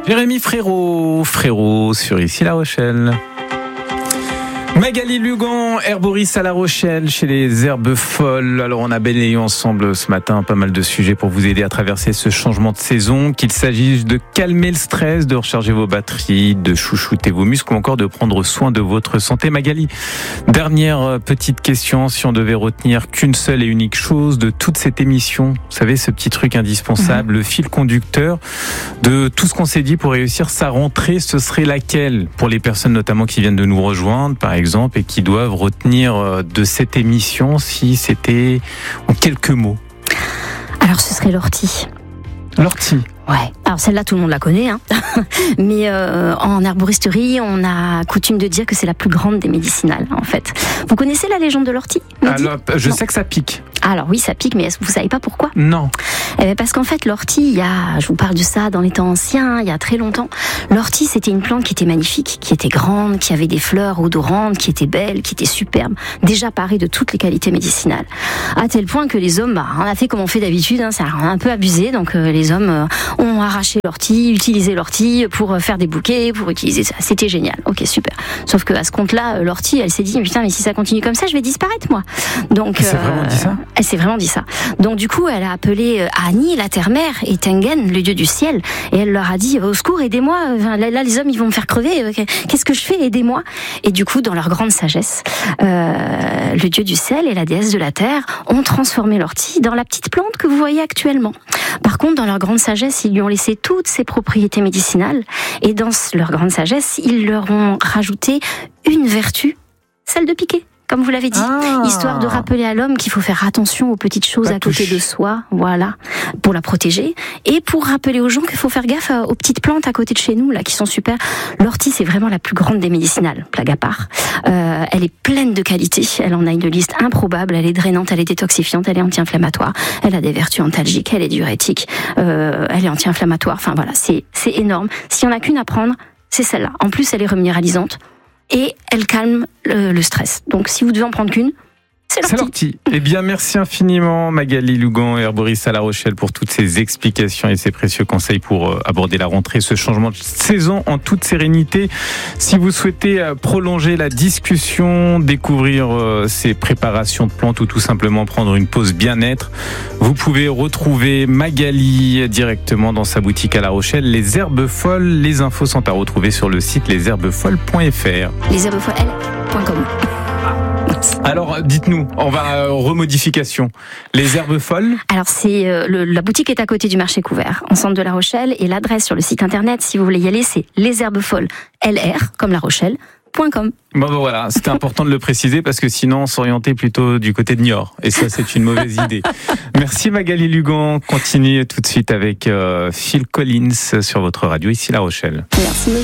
Jérémy Frérot sur Ici La Rochelle. Magali Lugan, herboriste à La Rochelle, chez les Herbes Folles. Alors on a balayé ensemble ce matin pas mal de sujets pour vous aider à traverser ce changement de saison, qu'il s'agisse de calmer le stress, de recharger vos batteries, de chouchouter vos muscles ou encore de prendre soin de votre santé. Magali, dernière petite question, si on devait retenir qu'une seule et unique chose de toute cette émission, vous savez, ce petit truc indispensable, le fil conducteur de tout ce qu'on s'est dit pour réussir sa rentrée, ce serait laquelle pour les personnes notamment qui viennent de nous rejoindre, par exemple, et qui doivent retenir de cette émission, si c'était en quelques mots? Alors ce serait l'ortie. L'ortie. Ouais. Alors celle-là, tout le monde la connaît, hein. Mais en herboristerie, on a coutume de dire que c'est la plus grande des médicinales, en fait. Vous connaissez la légende de l'ortie? Alors, je sais que ça pique. Alors oui, ça pique, mais vous savez pas pourquoi? Non. Parce qu'en fait, l'ortie, je vous parle de ça dans les temps anciens, il y a très longtemps. L'ortie, c'était une plante qui était magnifique, qui était grande, qui avait des fleurs odorantes, qui était belle, qui était superbe, déjà parée de toutes les qualités médicinales. À tel point que les hommes, on a fait comme on fait d'habitude, hein, ça a un peu abusé, donc les hommes ont arraché l'ortie, utilisé l'ortie pour faire des bouquets, pour utiliser ça. C'était génial. Ok, super. Sauf que à ce compte-là, l'ortie, elle s'est dit, putain, mais si ça continue comme ça, je vais disparaître, moi. Donc, elle s'est vraiment dit ça? Elle s'est vraiment dit ça. Donc, du coup, elle a appelé Ani, la terre-mère, et Tengen, le dieu du ciel, et elle leur a dit, au secours, aidez-moi. Là, les hommes, ils vont me faire crever. Qu'est-ce que je fais? Aidez-moi. Et du coup, dans leur grande sagesse, le dieu du ciel et la déesse de la terre ont transformé l'ortie dans la petite plante que vous voyez actuellement. Par contre, dans leur grande sagesse, ils lui ont laissé toutes ses propriétés médicinales, et dans leur grande sagesse, ils leur ont rajouté une vertu, celle de piquer. Comme vous l'avez dit, histoire de rappeler à l'homme qu'il faut faire attention aux petites choses à côté de soi, voilà, pour la protéger, et pour rappeler aux gens qu'il faut faire gaffe aux petites plantes à côté de chez nous, là, qui sont super. L'ortie, c'est vraiment la plus grande des médicinales, blague à part. Elle est pleine de qualités, elle en a une liste improbable, elle est drainante, elle est détoxifiante, elle est anti-inflammatoire, elle a des vertus antalgiques, elle est diurétique, elle est anti-inflammatoire, enfin voilà, c'est énorme. S'il n'y en a qu'une à prendre, c'est celle-là. En plus, elle est reminéralisante. Et elle calme le stress. Donc, si vous devez en prendre qu'une, c'est l'ortie. Eh bien, merci infiniment Magali Lugan, herboriste à La Rochelle, pour toutes ces explications et ces précieux conseils pour aborder la rentrée, ce changement de saison en toute sérénité. Si vous souhaitez prolonger la discussion, découvrir ces préparations de plantes ou tout simplement prendre une pause bien-être, vous pouvez retrouver Magali directement dans sa boutique à La Rochelle, Les Herbes Folles. Les infos sont à retrouver sur le site lesherbesfolles.fr. lesherbesfolles.com. Alors, dites-nous, on va remodification. Les Herbes Folles. Alors, la boutique est à côté du marché couvert, en centre de La Rochelle, et l'adresse sur le site internet, si vous voulez y aller, c'est lesherbesfolles, LR, comme La Rochelle.com. Bon, voilà, c'était important de le préciser parce que sinon on s'orientait plutôt du côté de Niort. Et ça, c'est une mauvaise idée. Merci Magali Lugan. Continuez tout de suite avec Phil Collins sur votre radio Ici La Rochelle. Merci.